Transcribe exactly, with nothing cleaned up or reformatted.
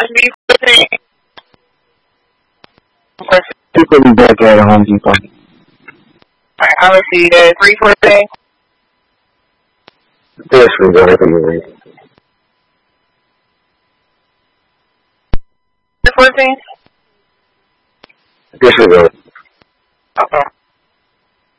Garage B fourteen. You could be back at Home Depot. Alright, I'll see that. three fourteen. This is whatever you read. three fourteen? Disregard.